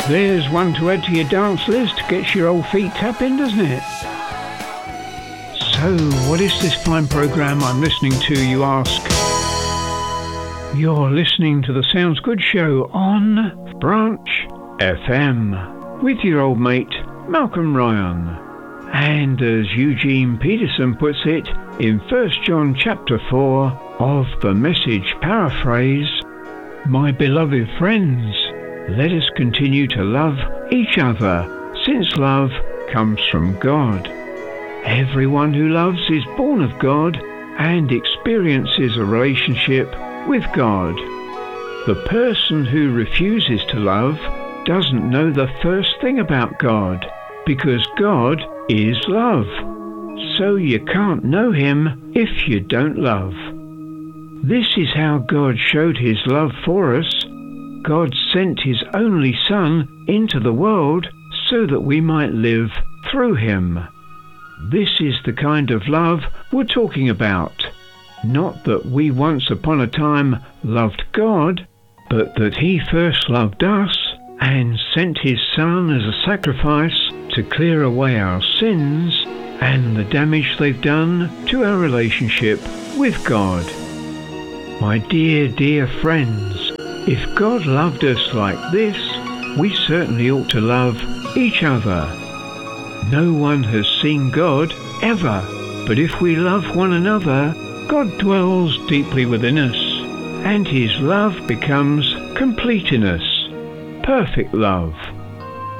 There's one to add to your dance list. Gets your old feet tapping, doesn't it? So, what is this fine program I'm listening to, you ask? You're listening to the Sounds Good Show on Branch FM with your old mate, Malcolm Ryan. And as Eugene Peterson puts it in 1 John chapter 4 of the Message paraphrase, my beloved friends, let us continue to love each other, since love comes from God. Everyone who loves is born of God and experiences a relationship with God. The person who refuses to love doesn't know the first thing about God, because God is love. So you can't know Him if you don't love. This is how God showed His love for us. God sent His only Son into the world so that we might live through Him. This is the kind of love we're talking about. Not that we once upon a time loved God, but that He first loved us and sent His Son as a sacrifice to clear away our sins and the damage they've done to our relationship with God. My dear, dear friends, if God loved us like this, we certainly ought to love each other. No one has seen God ever, but if we love one another, God dwells deeply within us, and His love becomes complete in us. Perfect love.